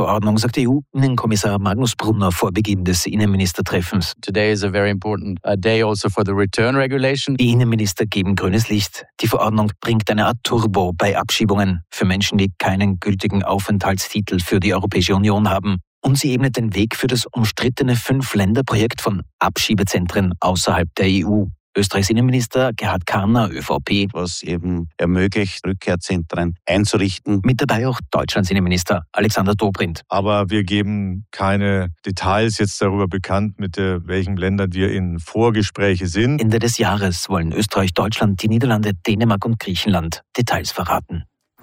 Verordnung, sagt EU-Innenkommissar Magnus Brunner vor Beginn des Innenministertreffens. Today is a very important day also for the return regulation. Die Innenminister geben grünes Licht. Die Verordnung bringt eine Art Turbo bei Abschiebungen für Menschen, die keinen gültigen Aufenthaltstitel für die Europäische Union haben. Und sie ebnet den Weg für das umstrittene 5-Länder-Projekt von Abschiebezentren außerhalb der EU. Österreichs Innenminister Gerhard Karner, ÖVP. Was eben ermöglicht, Rückkehrzentren einzurichten. Mit dabei auch Deutschlands Innenminister Alexander Dobrindt. Aber wir geben keine Details jetzt darüber bekannt, mit welchen Ländern wir in Vorgespräche sind. Ende des Jahres wollen Österreich, Deutschland, die Niederlande, Dänemark und Griechenland Details verraten.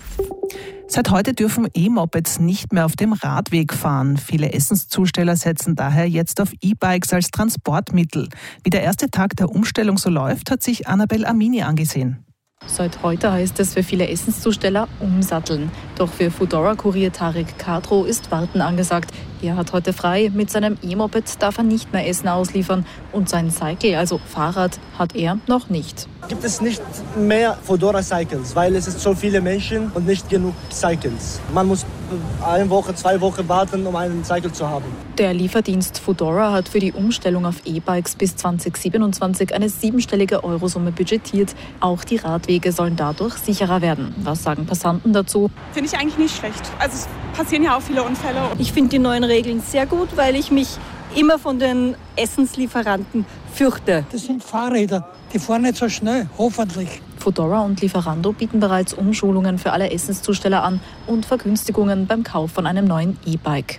Seit heute dürfen E-Mopeds nicht mehr auf dem Radweg fahren. Viele Essenszusteller setzen daher jetzt auf E-Bikes als Transportmittel. Wie der erste Tag der Umstellung so läuft, hat sich Annabel Amini angesehen. Seit heute heißt es für viele Essenszusteller umsatteln. Doch für Foodora-Kurier Tarek Kadro ist Warten angesagt. Er hat heute frei. Mit seinem E-Moped darf er nicht mehr Essen ausliefern. Und sein Cycle, also Fahrrad, hat er noch nicht. Gibt es nicht mehr Foodora Cycles, weil es ist so viele Menschen und nicht genug Cycles. Man muss 1 Woche, 2 Wochen warten, um einen Cycle zu haben. Der Lieferdienst Foodora hat für die Umstellung auf E-Bikes bis 2027 eine 7-stellige Eurosumme budgetiert. Auch die Radwege sollen dadurch sicherer werden. Was sagen Passanten dazu? Finde ich eigentlich nicht schlecht. Also es passieren ja auch viele Unfälle. Ich finde die neuen Regeln sehr gut, weil ich mich immer von den Essenslieferanten fürchte. Das sind Fahrräder, die fahren nicht so schnell, hoffentlich. Foodora und Lieferando bieten bereits Umschulungen für alle Essenszusteller an und Vergünstigungen beim Kauf von einem neuen E-Bike.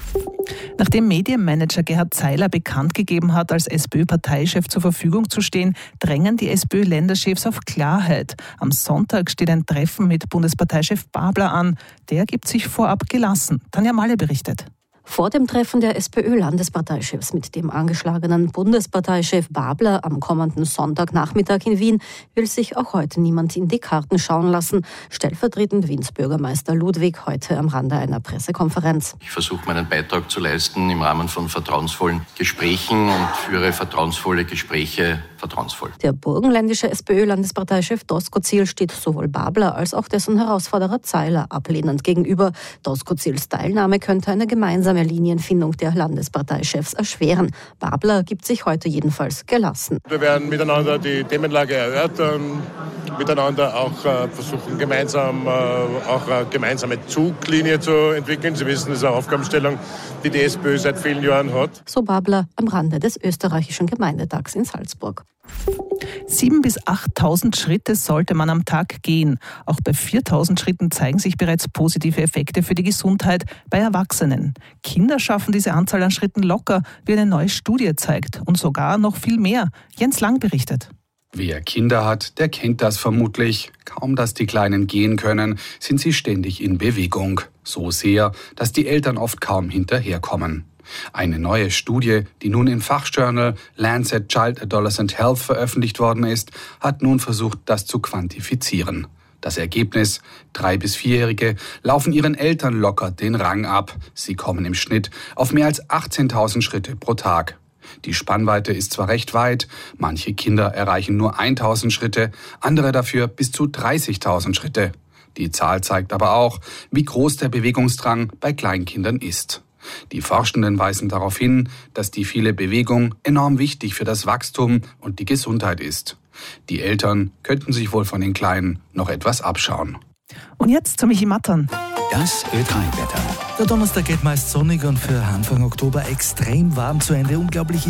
Nachdem Medienmanager Gerhard Zeiler bekannt gegeben hat, als SPÖ-Parteichef zur Verfügung zu stehen, drängen die SPÖ-Länderchefs auf Klarheit. Am Sonntag steht ein Treffen mit Bundesparteichef Babler an. Der gibt sich vorab gelassen. Tanja Malle berichtet. Vor dem Treffen der SPÖ-Landesparteichefs mit dem angeschlagenen Bundesparteichef Babler am kommenden Sonntagnachmittag in Wien will sich auch heute niemand in die Karten schauen lassen. Stellvertretend Wiens Bürgermeister Ludwig heute am Rande einer Pressekonferenz. Ich versuche meinen Beitrag zu leisten im Rahmen von vertrauensvollen Gesprächen und führe vertrauensvolle Gespräche vertrauensvoll. Der burgenländische SPÖ-Landesparteichef Doskozil steht sowohl Babler als auch dessen Herausforderer Zeiler ablehnend gegenüber. Doskozils Teilnahme könnte eine gemeinsame Linienfindung der Landesparteichefs erschweren. Babler gibt sich heute jedenfalls gelassen. Wir werden miteinander die Themenlage erörtern, miteinander auch versuchen, gemeinsam auch eine gemeinsame Zuglinie zu entwickeln. Sie wissen, das ist eine Aufgabenstellung, die die SPÖ seit vielen Jahren hat. So Babler am Rande des österreichischen Gemeindetags in Salzburg. 7.000 bis 8.000 Schritte sollte man am Tag gehen. Auch bei 4.000 Schritten zeigen sich bereits positive Effekte für die Gesundheit bei Erwachsenen. Kinder schaffen diese Anzahl an Schritten locker, wie eine neue Studie zeigt. Und sogar noch viel mehr. Jens Lang berichtet. Wer Kinder hat, der kennt das vermutlich. Kaum, dass die Kleinen gehen können, sind sie ständig in Bewegung. So sehr, dass die Eltern oft kaum hinterherkommen. Eine neue Studie, die nun im Fachjournal Lancet Child Adolescent Health veröffentlicht worden ist, hat nun versucht, das zu quantifizieren. Das Ergebnis: 3- bis 4-Jährige laufen ihren Eltern locker den Rang ab. Sie kommen im Schnitt auf mehr als 18.000 Schritte pro Tag. Die Spannweite ist zwar recht weit, manche Kinder erreichen nur 1.000 Schritte, andere dafür bis zu 30.000 Schritte. Die Zahl zeigt aber auch, wie groß der Bewegungsdrang bei Kleinkindern ist. Die Forschenden weisen darauf hin, dass die viele Bewegung enorm wichtig für das Wachstum und die Gesundheit ist. Die Eltern könnten sich wohl von den Kleinen noch etwas abschauen. Und jetzt zu Michi Mattern. Das Ö3-Wetter. Der Donnerstag geht meist sonnig und für Anfang Oktober extrem warm zu Ende. Unglaubliche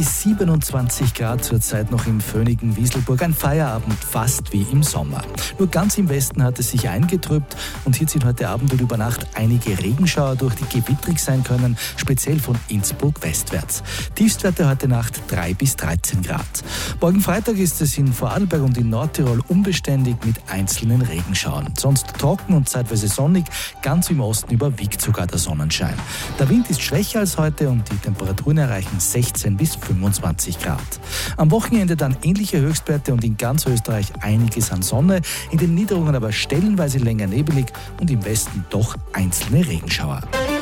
27 Grad zurzeit noch im föhnigen Wieselburg. Ein Feierabend fast wie im Sommer. Nur ganz im Westen hat es sich eingetrübt und hier ziehen heute Abend und über Nacht einige Regenschauer durch, die gewittrig sein können, speziell von Innsbruck westwärts. Tiefstwerte heute Nacht 3 bis 13 Grad. Morgen Freitag ist es in Vorarlberg und in Nordtirol unbeständig mit einzelnen Regenschauern. Sonst trocken und zeitweise sonnig, ganz im Osten überwiegt sogar der Sonnenschein. Der Wind ist schwächer als heute und die Temperaturen erreichen 16 bis 25 Grad. Am Wochenende dann ähnliche Höchstwerte und in ganz Österreich einiges an Sonne, in den Niederungen aber stellenweise länger nebelig und im Westen doch einzelne Regenschauer.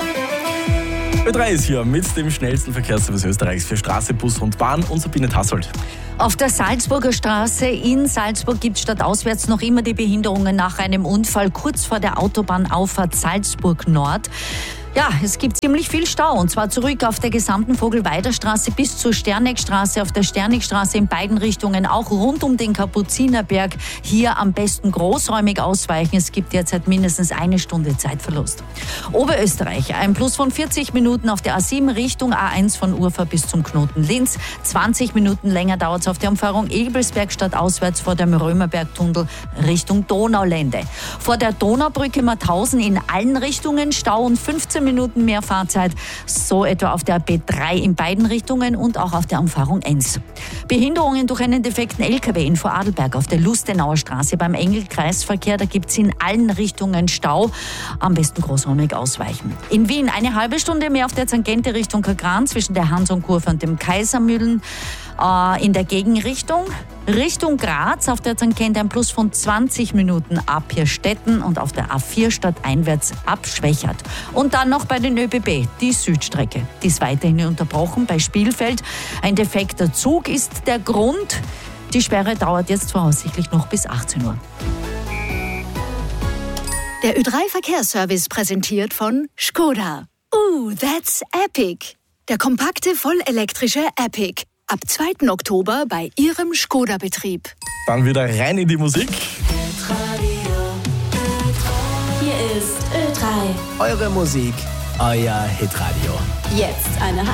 Ö3 ist hier mit dem schnellsten Verkehrsservice Österreichs für Straße, Bus und Bahn und Sabine Tassold. Auf der Salzburger Straße in Salzburg gibt es stadtauswärts noch immer die Behinderungen nach einem Unfall kurz vor der Autobahnauffahrt Salzburg Nord. Ja, es gibt ziemlich viel Stau und zwar zurück auf der gesamten Vogelweiderstraße bis zur Sternegstraße, auf der Sternegstraße in beiden Richtungen, auch rund um den Kapuzinerberg. Hier am besten großräumig ausweichen. Es gibt derzeit mindestens 1 Stunde Zeitverlust. Oberösterreich, ein Plus von 40 Minuten auf der A7 Richtung A1 von Urfa bis zum Knoten Linz. 20 Minuten länger dauert es auf der Umfahrung Ebelsberg stadtauswärts vor dem Römerbergtunnel Richtung Donaulände. Vor der Donaubrücke Mauthausen in allen Richtungen Stau und 15 Minuten mehr Fahrzeit, so etwa auf der B3 in beiden Richtungen und auch auf der Umfahrung Enns. Behinderungen durch einen defekten LKW in Vorarlberg auf der Lustenauer Straße beim Engelkreisverkehr, da gibt es in allen Richtungen Stau, am besten großräumig ausweichen. In Wien eine halbe Stunde mehr auf der Tangente Richtung Kagran zwischen der Hans-und-Kurve und dem Kaisermühlen. In der Gegenrichtung, Richtung Graz auf der Tangente ein Plus von 20 Minuten ab Hirstetten und auf der A4 stadteinwärts ab Schwächert. Und dann noch bei den ÖBB, die Südstrecke. Die ist weiterhin unterbrochen bei Spielfeld. Ein defekter Zug ist der Grund. Die Sperre dauert jetzt voraussichtlich noch bis 18 Uhr. Der Ö3-Verkehrsservice präsentiert von Skoda. That's epic. Der kompakte, vollelektrische Epic. Ab 2. Oktober bei Ihrem Skoda-Betrieb. Dann wieder rein in die Musik. Hier ist Ö3. Eure Musik, euer Hitradio. Jetzt eine